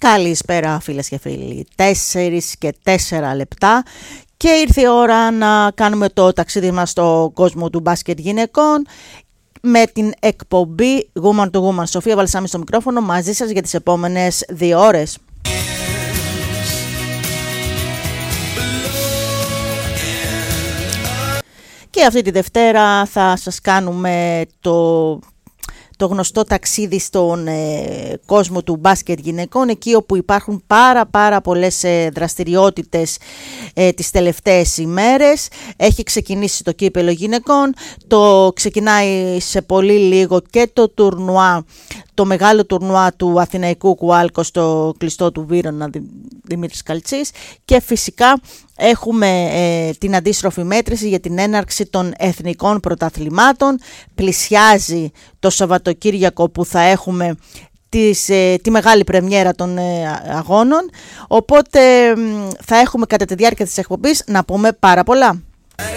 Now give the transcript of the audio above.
Καλησπέρα φίλες και φίλοι, 4:04 και ήρθε η ώρα να κάνουμε το ταξίδι μας στο κόσμο του μπάσκετ γυναικών με την εκπομπή Woman to Woman. Σοφία Βαλσάμι στο μικρόφωνο μαζί σας για τις επόμενες 2 ώρες. Και αυτή τη Δευτέρα θα σας κάνουμε το γνωστό ταξίδι στον κόσμο του μπάσκετ γυναικών, εκεί όπου υπάρχουν πάρα πολλές δραστηριότητες τις τελευταίες ημέρες. Έχει ξεκινήσει το κύπελο γυναικών, ξεκινάει σε πολύ λίγο και το μεγάλο τουρνουά του Αθηναϊκού Κουάλκο στο κλειστό του Βύρωνα Δημήτρης Καλτσής, και φυσικά έχουμε την αντίστροφη μέτρηση για την έναρξη των εθνικών πρωταθλημάτων. Πλησιάζει το Σαββατοκύριακο που θα έχουμε τη μεγάλη πρεμιέρα των αγώνων, οπότε θα έχουμε κατά τη διάρκεια της εκπομπής να πούμε πάρα πολλά.